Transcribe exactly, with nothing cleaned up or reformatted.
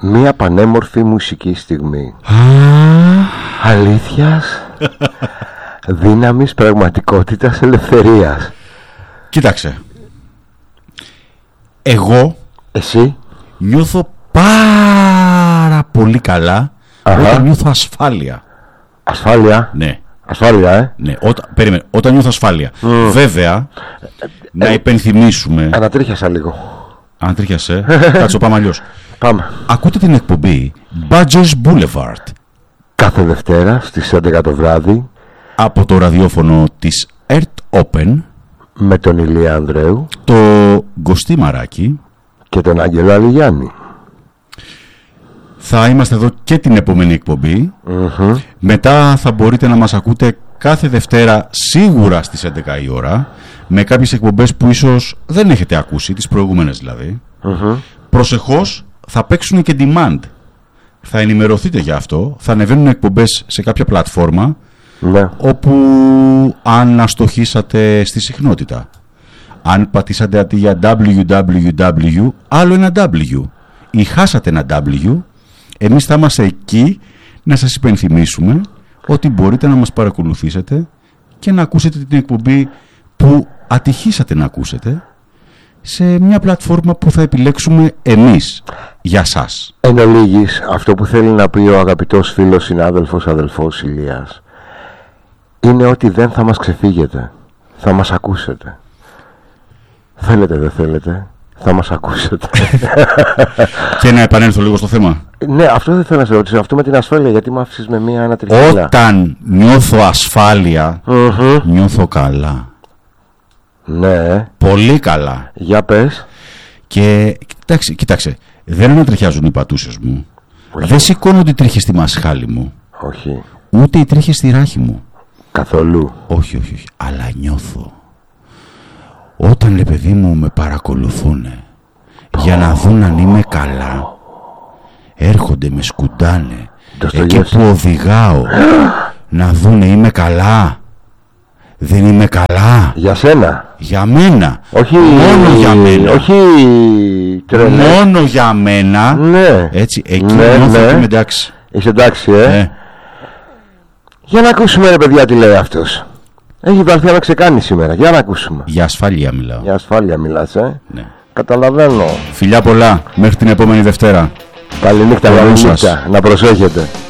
Μία πανέμορφη μουσική στιγμή. Αλήθειας, δύναμης, πραγματικότητας, ελευθερίας. Κοίταξε. Εγώ Εσύ νιώθω πάρα πολύ καλά. Αχα. Όταν νιώθω ασφάλεια. Ασφάλεια. Ναι. Ασφάλεια, ε. Ναι, όταν, περίμενε, όταν νιώθω ασφάλεια. Mm. Βέβαια, ε, να ε, υπενθυμίσουμε. Ανατρίχιασα λίγο. Ανατρίχιασε. Κάτσε, πάμε αλλιώς. Πάμε. Ακούτε την εκπομπή Badgers Boulevard. Κάθε Δευτέρα στις έντεκα το βράδυ. Από το ραδιόφωνο της Earth Open. Με τον Ηλία Ανδρέου. Το Γκωστή Μαράκη. Και τον Άγγελο Αλιγιάννη. Θα είμαστε εδώ και την επόμενη εκπομπή. Mm-hmm. Μετά θα μπορείτε να μας ακούτε κάθε Δευτέρα σίγουρα στις έντεκα η ώρα. Με κάποιες εκπομπές που ίσως δεν έχετε ακούσει, τις προηγούμενες δηλαδή. Mm-hmm. Προσεχώς θα παίξουν και demand. Θα ενημερωθείτε για αυτό. Θα ανεβαίνουν εκπομπές σε κάποια πλατφόρμα. Ναι. Όπου αν αστοχήσατε στη συχνότητα, αν πατήσατε αντί για double-u double-u double-u άλλο ένα W ή χάσατε ένα W, εμείς θα είμαστε εκεί να σας υπενθυμίσουμε ότι μπορείτε να μας παρακολουθήσετε και να ακούσετε την εκπομπή που ατυχήσατε να ακούσετε σε μια πλατφόρμα που θα επιλέξουμε εμείς για σας. Εν ολίγης, αυτό που θέλει να πει ο αγαπητός φίλος, συνάδελφος, αδελφός Ηλίας, είναι ότι δεν θα μας ξεφύγετε. Θα μας ακούσετε. Θέλετε, δεν θέλετε, θα μας ακούσετε. Και να επανέλθω λίγο στο θέμα. Ναι, αυτό δεν θέλω να σε ρωτήσω. Αυτό με την ασφάλεια, γιατί με άφησες με μία ανατριχίλα. Όταν νιώθω ασφάλεια, mm-hmm. νιώθω καλά. Ναι. Πολύ καλά. Για πες. Και κοιτάξε, κοιτάξε δεν ανατριχιάζουν οι πατούσες μου. Όχι. Δεν σηκώνονται οι τρίχες στη μασχάλη μου. Όχι. Ούτε οι τρίχες στη ράχη μου. Καθόλου. Όχι, όχι, όχι. Αλλά νιώθω. Όταν, λέει παιδί μου, με παρακολουθούν oh. για να δουν αν είμαι καλά, έρχονται, με σκουντάνε εκεί που οδηγάω να δουν είμαι καλά. Δεν είμαι καλά. Για σένα. Για μένα. Όχι. Μόνο για μένα. Όχι τρελέ. Μόνο για μένα. Ναι. Έτσι, εκεί ναι, νιώθω ναι. είμαι εντάξει. Είσαι εντάξει, ε. Ναι. Για να ακούσουμε, ρε παιδιά, τι λέει αυτός. Έχει βαρθεί να ξεκάνει σήμερα. Για να ακούσουμε. Για ασφάλεια μιλάω. Για ασφάλεια μιλάς, ε. Ναι. Καταλαβαίνω. Φιλιά πολλά. Μέχρι την επόμενη Δευτέρα. Καληνύχτα, καληνύχτα. Να προσέχετε.